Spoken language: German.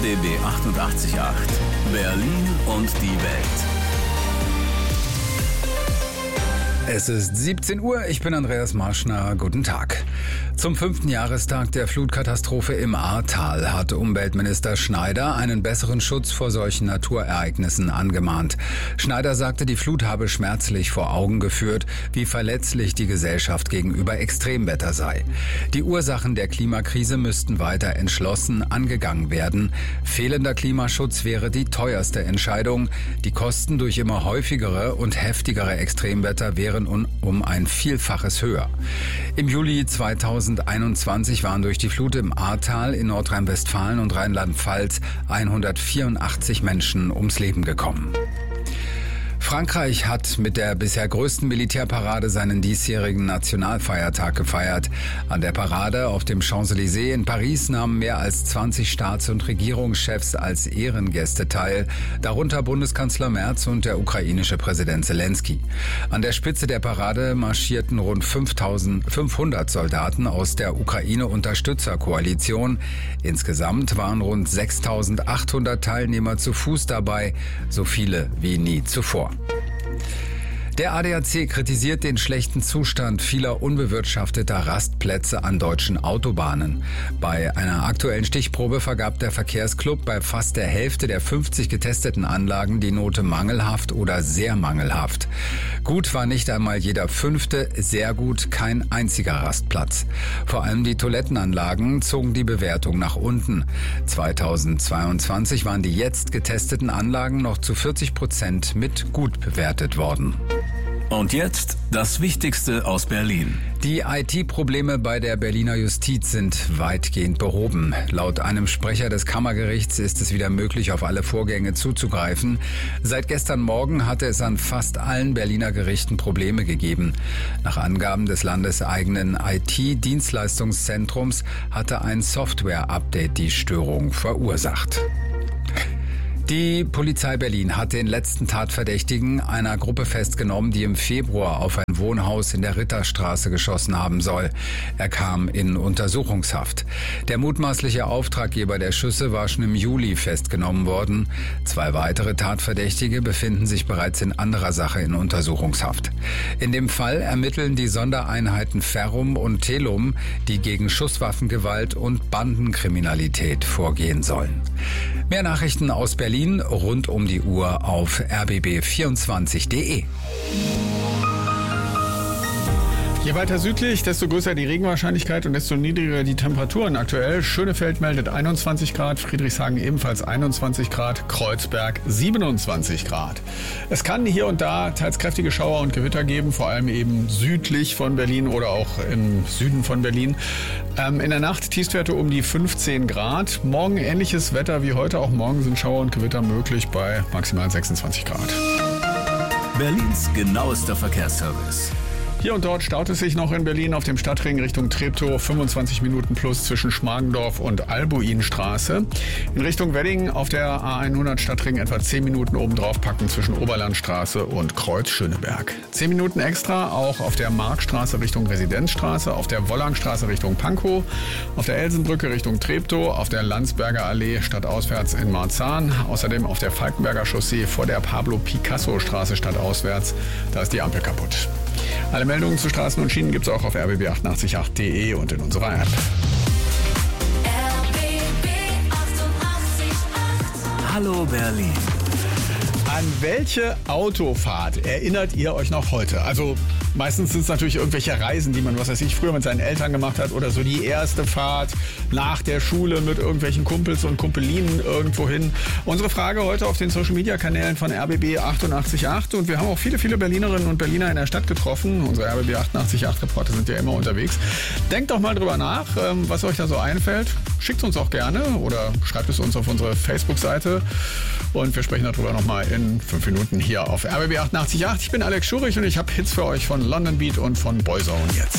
RBB 88.8 Berlin und die Welt. Es ist 17 Uhr, ich bin Andreas Marschner, guten Tag. Zum 5. Jahrestag der Flutkatastrophe im Ahrtal hat Umweltminister Schneider einen besseren Schutz vor solchen Naturereignissen angemahnt. Schneider sagte, die Flut habe schmerzlich vor Augen geführt, wie verletzlich die Gesellschaft gegenüber Extremwetter sei. Die Ursachen der Klimakrise müssten weiter entschlossen angegangen werden. Fehlender Klimaschutz wäre die teuerste Entscheidung. Die Kosten durch immer häufigere und heftigere Extremwetter wären um ein Vielfaches höher. Im Juli 2021 waren durch die Flut im Ahrtal in Nordrhein-Westfalen und Rheinland-Pfalz 184 Menschen ums Leben gekommen. Frankreich hat mit der bisher größten Militärparade seinen diesjährigen Nationalfeiertag gefeiert. An der Parade auf dem Champs-Élysées in Paris nahmen mehr als 20 Staats- und Regierungschefs als Ehrengäste teil, darunter Bundeskanzler Merz und der ukrainische Präsident Zelensky. An der Spitze der Parade marschierten rund 500 Soldaten aus der Ukraine-Unterstützerkoalition. Insgesamt waren rund 6.800 Teilnehmer zu Fuß dabei, so viele wie nie zuvor. Der ADAC kritisiert den schlechten Zustand vieler unbewirtschafteter Rastplätze an deutschen Autobahnen. Bei einer aktuellen Stichprobe vergab der Verkehrsclub bei fast der Hälfte der 50 getesteten Anlagen die Note mangelhaft oder sehr mangelhaft. Gut war nicht einmal jeder 5., sehr gut kein einziger Rastplatz. Vor allem die Toilettenanlagen zogen die Bewertung nach unten. 2022 waren die jetzt getesteten Anlagen noch zu 40% mit gut bewertet worden. Und jetzt das Wichtigste aus Berlin. Die IT-Probleme bei der Berliner Justiz sind weitgehend behoben. Laut einem Sprecher des Kammergerichts ist es wieder möglich, auf alle Vorgänge zuzugreifen. Seit gestern Morgen hatte es an fast allen Berliner Gerichten Probleme gegeben. Nach Angaben des landeseigenen IT-Dienstleistungszentrums hatte ein Software-Update die Störung verursacht. Die Polizei Berlin hat den letzten Tatverdächtigen einer Gruppe festgenommen, die im Februar auf ein Wohnhaus in der Ritterstraße geschossen haben soll. Er kam in Untersuchungshaft. Der mutmaßliche Auftraggeber der Schüsse war schon im Juli festgenommen worden. 2 weitere Tatverdächtige befinden sich bereits in anderer Sache in Untersuchungshaft. In dem Fall ermitteln die Sondereinheiten Ferrum und Telum, die gegen Schusswaffengewalt und Bandenkriminalität vorgehen sollen. Mehr Nachrichten aus Berlin rund um die Uhr auf rbb24.de. Je weiter südlich, desto größer die Regenwahrscheinlichkeit und desto niedriger die Temperaturen aktuell. Schönefeld meldet 21 Grad, Friedrichshagen ebenfalls 21 Grad, Kreuzberg 27 Grad. Es kann hier und da teils kräftige Schauer und Gewitter geben, vor allem eben südlich von Berlin oder auch im Süden von Berlin. In der Nacht Tiefstwerte um die 15 Grad. Morgen ähnliches Wetter wie heute, auch morgen sind Schauer und Gewitter möglich bei maximal 26 Grad. Berlins genauester Verkehrsservice. Hier und dort staut es sich noch in Berlin auf dem Stadtring Richtung Treptow, 25 Minuten plus zwischen Schmargendorf und Albuinstraße. In Richtung Wedding auf der A100 Stadtring etwa 10 Minuten obendrauf packen zwischen Oberlandstraße und Kreuz Schöneberg. 10 Minuten extra auch auf der Markstraße Richtung Residenzstraße, auf der Wollangstraße Richtung Pankow, auf der Elsenbrücke Richtung Treptow, auf der Landsberger Allee stadtauswärts in Marzahn, außerdem auf der Falkenberger Chaussee vor der Pablo-Picasso-Straße stadtauswärts. Da ist die Ampel kaputt. Alle Meldungen zu Straßen und Schienen gibt es auch auf rbb888.de und in unserer App. RBB 88.8 Hallo Berlin. An welche Autofahrt erinnert ihr euch noch heute? Also meistens sind es natürlich irgendwelche Reisen, die man, was weiß ich, früher mit seinen Eltern gemacht hat oder so die erste Fahrt nach der Schule mit irgendwelchen Kumpels und Kumpelinen irgendwo hin. Unsere Frage heute auf den Social-Media-Kanälen von RBB 88.8 und wir haben auch viele Berlinerinnen und Berliner in der Stadt getroffen. Unsere RBB 88.8-Reporter sind ja immer unterwegs. Denkt doch mal drüber nach, was euch da so einfällt. Schickt uns auch gerne oder schreibt es uns auf unsere Facebook-Seite und wir sprechen darüber nochmal in 5 Minuten hier auf RBB 88.8. Ich bin Alex Schurich und ich habe Hits für euch von London Beat und von Boyzone jetzt.